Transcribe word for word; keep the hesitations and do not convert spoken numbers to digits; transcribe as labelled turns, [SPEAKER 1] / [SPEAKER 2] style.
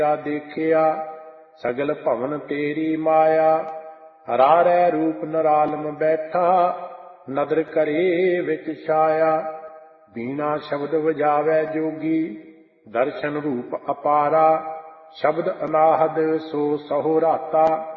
[SPEAKER 1] ਦੇਖਿਆ ਸਗਲ ਭਵਨ ਤੇਰੀ ਮਾਇਆ। ਰਾਰੈ ਰੂਪ ਨਰਾਲਮ ਬੈਠਾ ਨਦਰ ਕਰੇ ਵਿੱਚ ਛਾਇਆ। ਬੀਣਾ ਸ਼ਬਦ ਵਜਾਵੈ ਜੋਗੀ ਦਰਸ਼ਨ ਰੂਪ ਅਪਾਰਾ। ਸ਼ਬਦ ਅਨਾਹਦ ਸੋ ਸਹੋ ਰਾਤਾ